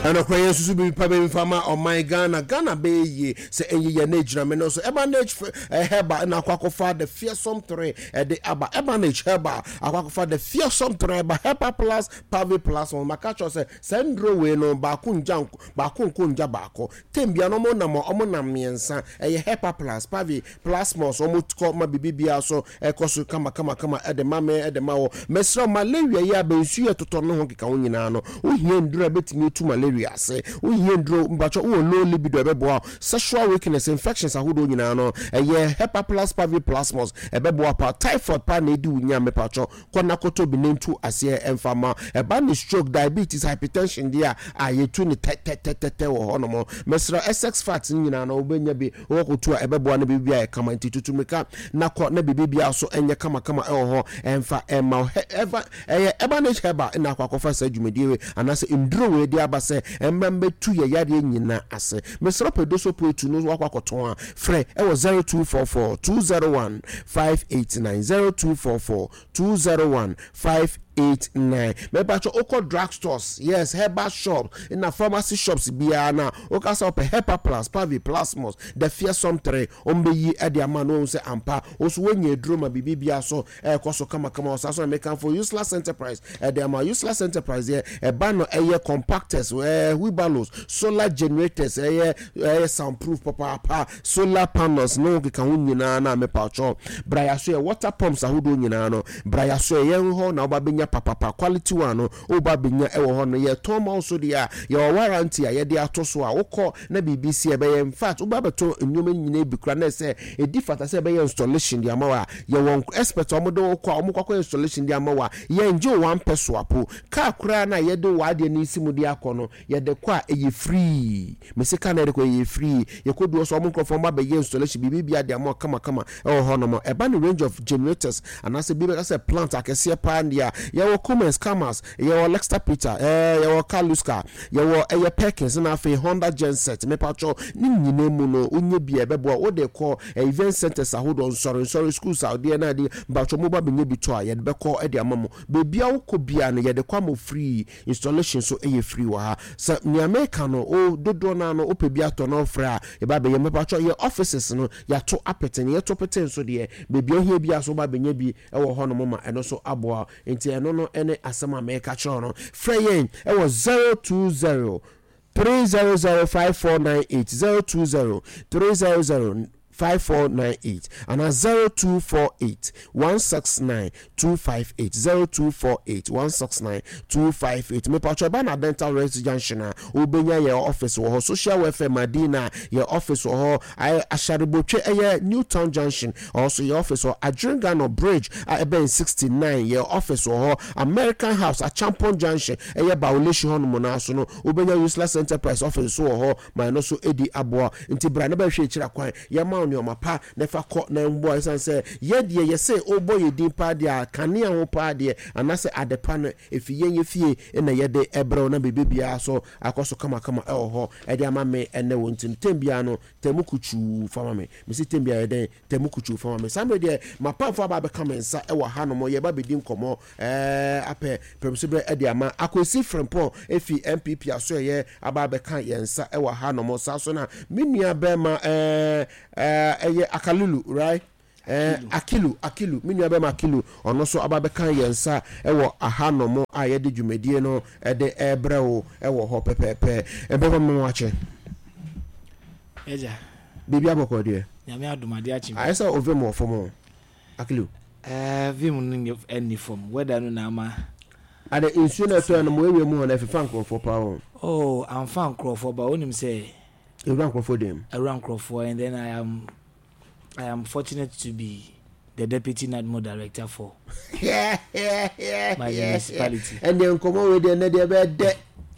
and okwaye susu bi pa be fama on my Ghana be ye say enye ye na ejina me no so ebanage heba na akwakofa the fearsome 3 de aba ebanage heba akwakofa the fearsome 3 ba hepa plus pavi plus on makacho say sendro we no ba ku nja baako tembia no mo na mo na miensa eye hepa plus pavi plus mos o mo ko ma bibia so ekoso kama de mame de mawo mesra malaria ya bensu ye toto no ho keka wo nyina no wo hie ndura betimi tu malaria ase wo hie nduro mbacho wo low libido ebebo sexual weakness infections ahodo nyina no eye hepa plus pavi plus mos ebebo pa typhoid pa na edi wunya mepacho kona koto binentu ase emfama eba ni stroke diabetes hypertension dia ayetu ni te wo hono mo mesra SX fat nyina no obenya bi wo koto a ebebo na bibia e kama ntitutu meka na ko na bibia so enye kama ho emfa ema eba na cheba na akwakofa sa dwumadie anase nduro we dia ba se emmembe tu ye yade nyina ase mesra pedoso poetu no akwakoton a frɛ ewo 0244 201 589 0244 201 589 mebacho oko drugstores yes herbal shops in a pharmacy shops bia na okasa op hepa plus pavi plasmos the fearsome 3 ombeyi ade amano se ampa oso wenye droma bibia so koso kama osaso make for useless enterprise ade ama useless enterprise e bano eye compactors wheelbarrows solar generators soundproof papa solar panels no ke kan nyina na mepacho braya so water pumps ahodo nyina no braya so ho na obabenya papa quality one oba benya ewo ho no ye toma also dia ye warranty a ye de atoso a wokọ na BBC e be in fact oba beto nnwoma nyina ebikura na se edi fata se be installation dia mawa ye won expert omodo wokọ omukọ installation dia mawa ye nje 1 peso apo ka kura na ye de wade ni isi mu dia kono ye de kwa eye free mesika na de kwa eye free ye kodu so omukọ ma be ye installation bibia dia mawa kama ewo ho no mo e ba range of generators anase bibia se plant akese pa ndia yawo Cummins Camas yawo Lexter Peter yawo Kaluska yawo Perkins na fe Honda Genset mepacho ni nyine mu no onye bia bebo wo de call event centers ahodo sorry schools out there na di bacho mo ba benye bito a ye de call e de amamo bebia wo ko bia na ye de kwa mo free installation so e free wa ha so ni America no o dodo na no opebia to no fra e ba be ye mepacho ye offices no ya to apeten ye to peten so de bebia ohia bia so ba benye bi e wo ho no mama eno so aboa enti eno no ene asema meka cho no freyen e was 020 3005498 020 300 5498 and 0248 169 258 0248 169 258 me pacho ba na dental rest junction a obenya ye office wo social welfare Madina ye office wo asharibotwe ye Newtown junction also ye office wo Adringano bridge eben 69 ye office wo American house a Champion junction ye Bawuleshi hono monaso no obenya useless enterprise office wo ma no so edi aboa nti bra na ba hwe kira kwan ye ma on mapa nefa ko na mbo esan se ye de ye se obo ye din pa de kanea ho pa de anase adepa no efiye ye fie na ye de ebro na bebia so akoso kama ho e de ama me ene wontin tembia no temukuchu fama me si tembia ye de temukuchu fama me sambe de mapa fo ba be kama nsa e wo ha no mo ye ba bedin komo ape prebibre e de ama akosi frempo efi MPP aso ye aba be kan ye nsa e wo ha no mo sa so na menua be ma Akalulu right Akilu minua be makilu ono so ababekan yensa ewo ahanomo ayede dwumadie no ede ebrewo ewo ho pepepe ebebo me wache eja bibia bokode nyame adumade achi ayesa ovemo fomo Akilu vim ni any form whether no na ma ade insu na to na mo ewe mu na fefa nkrofo pa o oh am fan nkrofo ba onim say a rank for them. A rank for, and then I am fortunate to be the deputy NADMO director for my municipality. And then come on with the bed.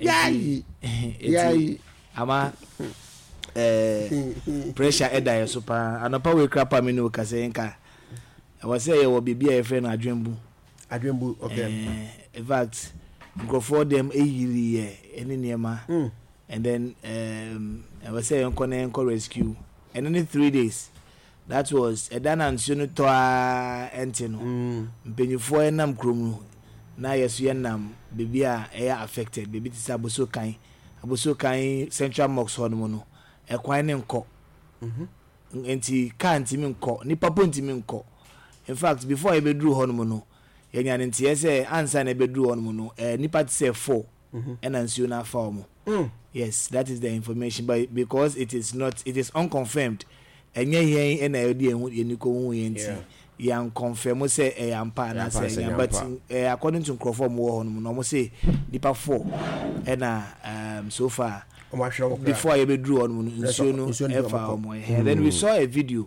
Yeah. Ama pressure eda super. Anopa we crap me no kasenka. I was say you will be a friend Adwembu, okay. In fact, go for them a year any near and then I was saying on rescue and only 3 days. That was a dan and Sunutoa Entino. Benufo enam krumu. Na yesu yenam baby are affected. Baby tisabuso kind aboso kan Central Mosque hono no ekwan ne nko enti kan ntimi nko nipa po ntimi nko. In fact before I bedru hono no yenya nti yese ansa na bedru hono no nipa ti say 4 and nsuo na fa omo. Yes, that is the information, but because it is unconfirmed enye yen and I dey hu yeniko hu yenti yan confirm say ampa na say but according to Crawford mo hono no mo say nipa 4 and so far before I bedru hono no nsuo no e fa omo. Then we saw a video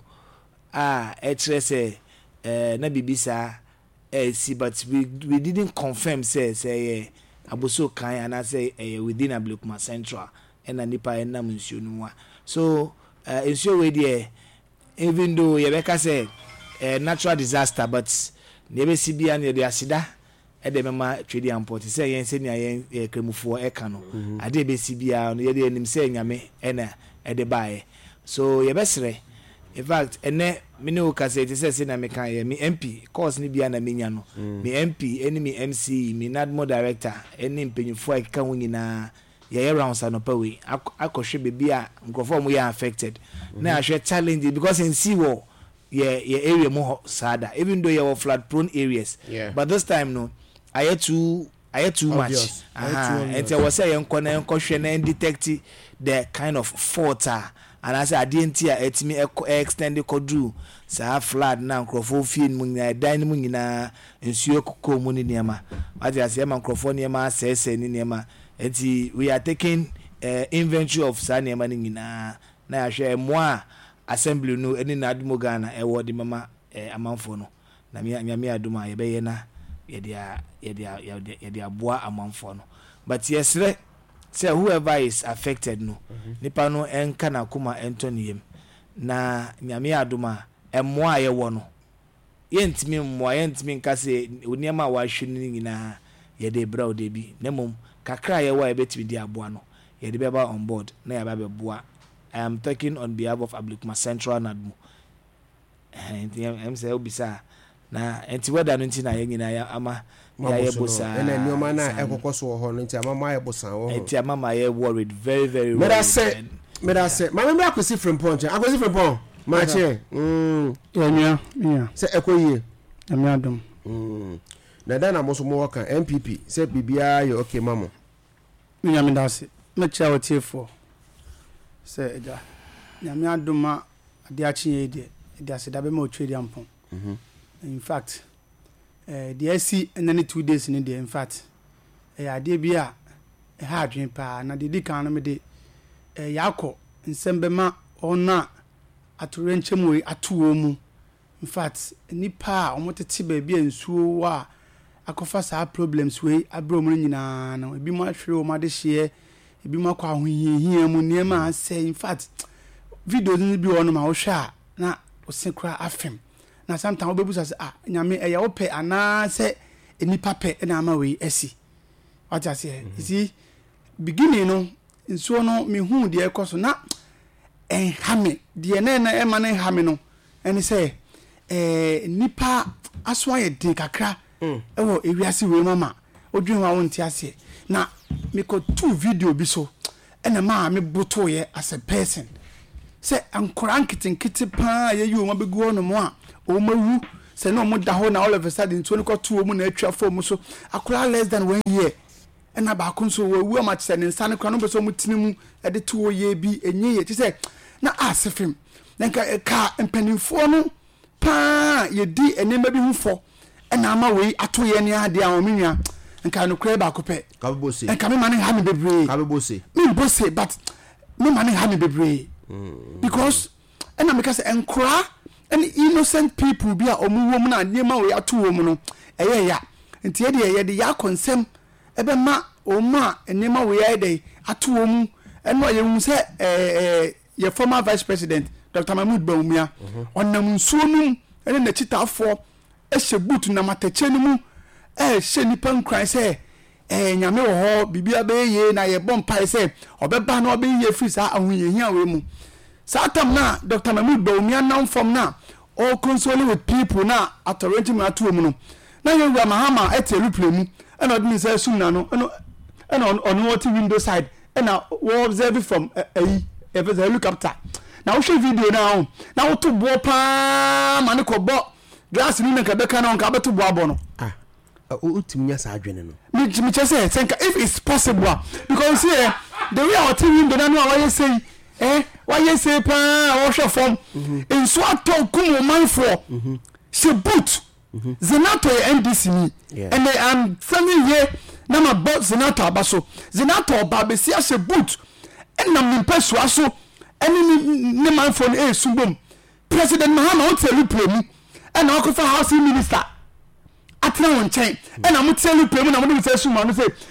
say na bibisa see, but we didn't confirm say aboso kan and say within Ablekuma Central and nipa enam nsuo no. So nsuo we there, even though Yebeka say natural disaster, but nebe sibia ne de asida e de mema twedi amport say yen se nia yen kremufo e ka no ade be sibia no ye de anim say nyame e na e de bae. So yebesre, in fact ene me no ka say say na me kan ye me MP course ni bia na me nya no me MP eni me MC me NADMO director eni mpenyufo e ka ho nyina ye rounds anopa we akohwe bebia nkrofo mo ye affected na ahwe challenge because in see wo ye area mo sada, even though you were flood prone areas, but this time no I had too much and I was saying question and detect the kind of fault and I said I didn't hear it me extended could do so flood now crofo fin mun dining mun na nsuo kokko mun ni nema what I say man crofo nema say ni nema enti we are taking inventory of sa nema ni na ahwe mo assembly no eni na adumo Ghana e wo de mama amanfo no na nyame aduma ye be ye na ye de aboa amanfo no. But yes say whoever is affected no nipa no enka na kuma entoniem na nyame aduma emmoa ye wo no yentimi mmoa yentimi nka se oniema wa hwe ni nyina ye de bra o de bi nemom kakra ye wa ye betimi di aboa no ye de beba on board na ya ba be boa. I am talking on behalf of Ablekuma Central NADMO. And I'm saying obisa na enti weda no nti na ye nyina ya ama ya ye bosa ena nyoma na ekokoso wo ho no nti ama ma ye bosa wo ho enti ama ma ye worried very very worried. Mera say mama me akosi frempon ma che ya se ekoyie ami adom na dana mo so mo waka MPP se bibia ye okay mamo nyame dase me cha wotiefo se eja nyame adoma ade achi de ase da be ma otwedi ampon. In fact the AC and then 2 days in the in fact ade bia ha adwen pa na de kan no me de yakọ nsembe ma ona atorenchemu we atuo mu. In fact nipa omotete ba bia nsuo wa akofa sa problems we abro mu nyina na ebi mo ahwere o ma de hye ebi mo akwa ahohihia mu niema say. In fact video ni bi ono ma wo hwa na osekura afem na sometimes obebusa say nyame eya wo pe ana say enipa pe na ama we esi what I say. You see beginning no nsuo no me hu de ekoso na hame de na ema na hame no eni say nipa aso aye de kakra ewo ewiase we mama odwen wa wonti ase na me ko 2 video bi so ena ma me boto ye as a person say ankora nkitinkiti pa ye yu ma begu ono mo a o mawu say no mo da ho na all of a sudden nsuo no ko to mu na atwa fo so akora less than 1 year ena ba ko so wu ama tse ne nsa ne kra no be so mutinimu e de to ye bi enye ye ti say na asefim na ka empanimfo no pa ye di enema bi hufo ena ama we ato ye ne ade a o menua nka no kra ba ko pe ka bose enka me mane ha me bebre ka bose me bose but me mane ha me bebre because ena me ka say enkra and innocent people be a omuwo mu na niema we ato wo mu no eye ya nti ye de ya konsem ebe ma o ma enema we ya de ato wo mu eno ye hu se ye former vice president Dr. Mahmoud Bawumia onam nsuo num ene na chitafo ehye boot na matache num ehye nipa nkran se nyame wo ho bibia be ye na ye bompa se obeba na obe ye free sa ahoyehia we mu satam na Dr. Mahmoud Bawumia now from na all consoling with people na atorenti mu atuo mu no na ye wa mahama etelu plemu ena odin se sum na no eno on what window side ɛna wɔ observe from ayi helicopter na wohwɛ video na na woto boɔ paa ma ne kɔbɔ glass ni na kabɛka na nka bɛto boɔ abɔ no ultim nya saa adwene no me kyɛ sɛ senka if it's possible because see the way our team window na no why say why say paa wɔhwɛ fam nso atɔ kum manfo she boot Zenato NDC ni and I'm sending here na ma bot Zenato abaso Zenato ba be sia she boot and na me pesua so any ne man for subom President Mahama o tell play and na ko fa housing minister atena won chen and na mo tell play na mo say suma no say